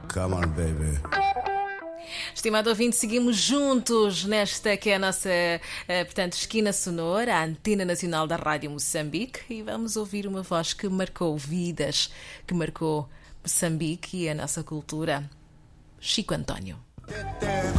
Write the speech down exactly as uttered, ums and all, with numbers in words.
Come on, baby. Estimado ouvinte, seguimos juntos nesta que é a nossa, uh, portanto, esquina sonora, a Antena Nacional da Rádio Moçambique, e vamos ouvir uma voz que marcou vidas, que marcou Moçambique e a nossa cultura. Chico António.